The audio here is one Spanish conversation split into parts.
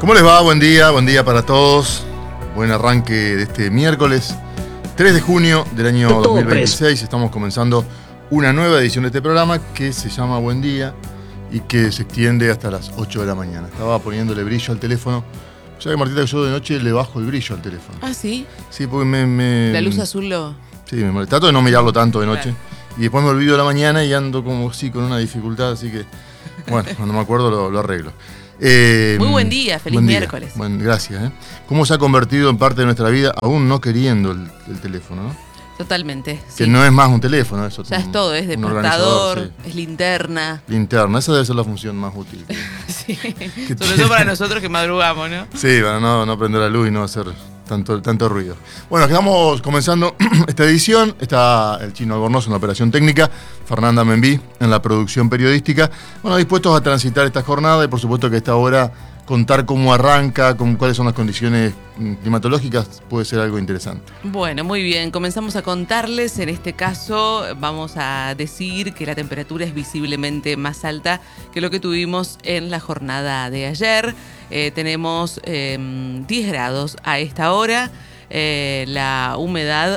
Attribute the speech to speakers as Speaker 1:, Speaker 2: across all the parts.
Speaker 1: ¿Cómo les va? Buen día para todos. Buen arranque de este miércoles 3 de junio del año 2026. Estamos comenzando una nueva edición de este programa que se llama Buen Día y que se extiende hasta las 8 de la mañana. Estaba poniéndole brillo al teléfono. ¿Sabes, Martita, que yo de noche le bajo el brillo al teléfono?
Speaker 2: ¿Ah, sí?
Speaker 1: Sí, porque
Speaker 2: La luz azul lo...
Speaker 1: Sí, me molesta. Trato de no mirarlo tanto de noche. Claro. Y después me olvido de la mañana y ando como así con una dificultad, así que, bueno, cuando me acuerdo lo arreglo.
Speaker 2: Muy buen día, feliz miércoles.
Speaker 1: Bueno, gracias. ¿Cómo se ha convertido en parte de nuestra vida, aún no queriendo el teléfono, ¿no?
Speaker 2: Totalmente.
Speaker 1: Que sí. No es más un teléfono, eso.
Speaker 2: Ya es todo, es despertador, sí. Es linterna.
Speaker 1: Linterna, esa debe ser la función más útil.
Speaker 2: Sí, sobre todo para nosotros que madrugamos, ¿no?
Speaker 1: Sí, para no prender la luz y no hacer tanto ruido. Bueno, quedamos comenzando esta edición. Está el Chino Albornoz en la operación técnica, Fernanda Membí en la producción periodística. Bueno, dispuestos a transitar esta jornada y por supuesto que a esta hora contar cómo arranca, cuáles son las condiciones climatológicas, puede ser algo interesante.
Speaker 2: Bueno, muy bien. Comenzamos a contarles. En este caso vamos a decir que la temperatura es visiblemente más alta que lo que tuvimos en la jornada de ayer. Tenemos 10 grados a esta hora, la humedad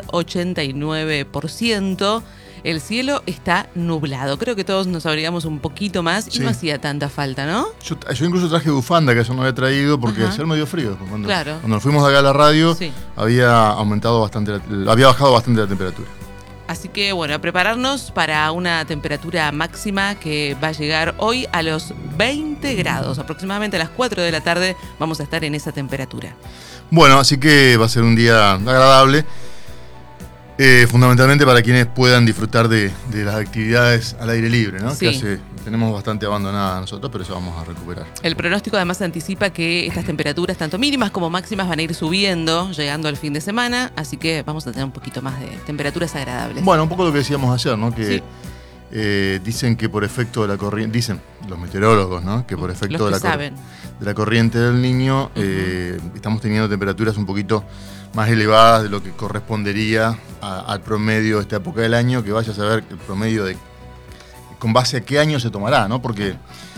Speaker 2: 89%. El cielo está nublado. Creo que todos nos abrigamos un poquito más y sí. No hacía tanta falta, ¿no?
Speaker 1: Yo incluso traje bufanda, que eso no había traído porque ayer me dio frío. Cuando nos fuimos acá a la radio, sí. había bajado bastante la temperatura.
Speaker 2: Así que bueno, a prepararnos para una temperatura máxima que va a llegar hoy a los 20 grados. Aproximadamente a las 4 de la tarde vamos a estar en esa temperatura. Bueno,
Speaker 1: así que va a ser un día agradable. Fundamentalmente para quienes puedan disfrutar de las actividades al aire libre, ¿no?
Speaker 2: Sí.
Speaker 1: Que tenemos bastante abandonada nosotros, pero eso vamos a recuperar.
Speaker 2: El pronóstico además anticipa que estas temperaturas, tanto mínimas como máximas, van a ir subiendo, llegando al fin de semana, así que vamos a tener un poquito más de temperaturas agradables.
Speaker 1: Bueno, un poco lo que decíamos ayer, ¿no? Que sí. Dicen que por efecto de la corriente, dicen los meteorólogos, ¿no? Que por efecto de la corriente del Niño, estamos teniendo temperaturas un poquito más elevadas de lo que correspondería al promedio de esta época del año, que vaya a saber el promedio de con base a qué año se tomará, ¿no? Porque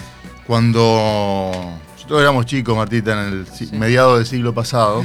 Speaker 1: cuando nosotros éramos chicos, Martita, en el mediado del siglo pasado,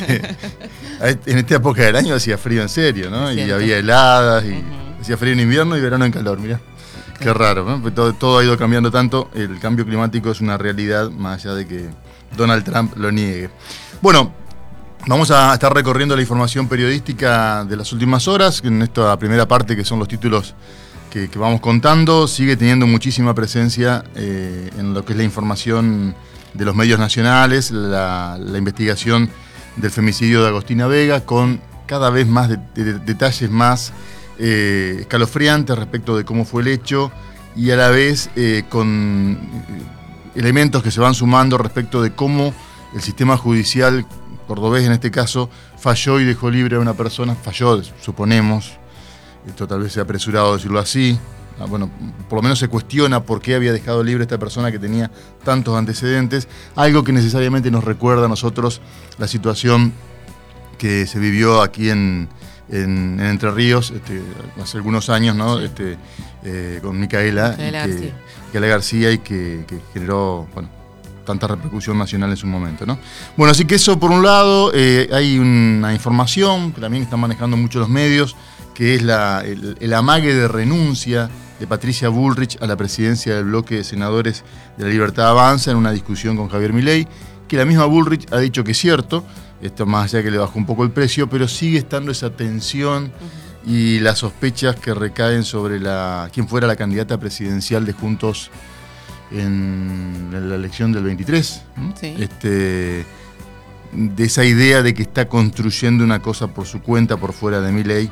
Speaker 1: en esta época del año hacía frío en serio, ¿no? Y había heladas, y hacía frío en invierno y verano en calor, mirá. Qué raro, ¿no? Todo ha ido cambiando tanto, el cambio climático es una realidad, más allá de que Donald Trump lo niegue. Bueno, vamos a estar recorriendo la información periodística de las últimas horas. En esta primera parte, que son los títulos que vamos contando, sigue teniendo muchísima presencia en lo que es la información de los medios nacionales, la investigación del femicidio de Agostina Vega, con cada vez más detalles más escalofriantes respecto de cómo fue el hecho y a la vez con elementos que se van sumando respecto de cómo el sistema judicial cordobés en este caso falló y dejó libre a una persona, falló, suponemos, esto tal vez sea apresurado decirlo así, bueno, por lo menos se cuestiona por qué había dejado libre a esta persona que tenía tantos antecedentes, algo que necesariamente nos recuerda a nosotros la situación que se vivió aquí en Entre Ríos hace algunos años, ¿no? Con Micaela García y que generó, bueno, tanta repercusión nacional en su momento, ¿no? Bueno, así que eso por un lado, hay una información que también están manejando mucho los medios, que es el amague de renuncia de Patricia Bullrich a la presidencia del bloque de senadores de la Libertad Avanza en una discusión con Javier Milei, que la misma Bullrich ha dicho que es cierto, esto más allá que le bajó un poco el precio, pero sigue estando esa tensión y las sospechas que recaen sobre quién fuera la candidata presidencial de Juntos en la elección del 23,
Speaker 2: sí.
Speaker 1: De esa idea de que está construyendo una cosa por su cuenta, por fuera de Milei,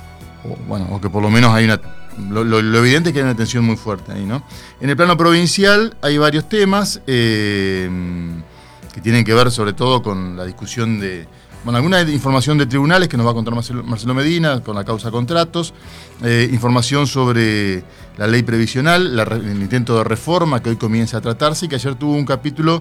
Speaker 1: o que por lo menos hay lo evidente es que hay una tensión muy fuerte ahí, ¿no? En el plano provincial hay varios temas que tienen que ver sobre todo con la discusión alguna información de tribunales que nos va a contar Marcelo Medina con la causa contratos, información sobre la ley previsional, el intento de reforma que hoy comienza a tratarse y que ayer tuvo un capítulo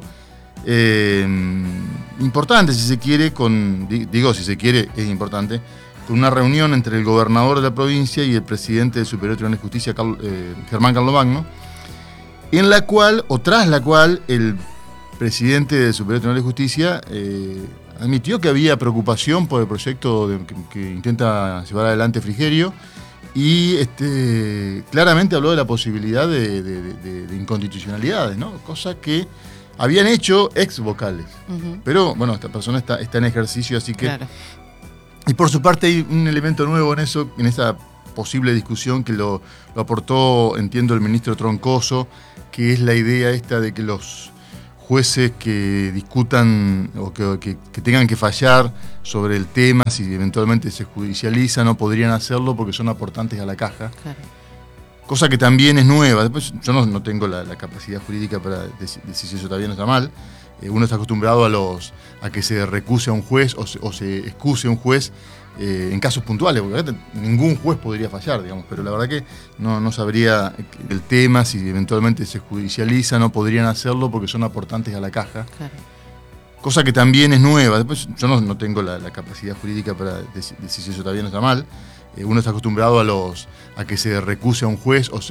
Speaker 1: importante, si se quiere, si se quiere, es importante, con una reunión entre el gobernador de la provincia y el presidente del Superior Tribunal de Justicia, Germán Carlomagno, en la cual, o tras la cual, el presidente del Superior Tribunal de Justicia admitió que había preocupación por el proyecto que intenta llevar adelante Frigerio y claramente habló de la posibilidad de inconstitucionalidades, ¿no? Cosa que habían hecho ex vocales. Pero bueno, esta persona está en ejercicio, así que... Claro. Y por su parte hay un elemento nuevo en eso, en esa posible discusión que lo aportó, entiendo, el ministro Troncoso, que es la idea esta de que los jueces que discutan o que tengan que fallar sobre el tema, si eventualmente se judicializa, no podrían hacerlo porque son aportantes a la caja. Claro. Cosa que también es nueva. Después yo no tengo la capacidad jurídica para decir si eso está bien o está mal. Uno está acostumbrado a que se recuse a un juez o se excuse a un juez en casos puntuales, porque ningún juez podría fallar, digamos, pero la verdad que no sabría el tema, si eventualmente se judicializa, no podrían hacerlo porque son aportantes a la caja. Claro. Cosa que también es nueva. Después yo no tengo la capacidad jurídica para decir si eso está bien o está mal. Uno está acostumbrado a que se recuse a un juez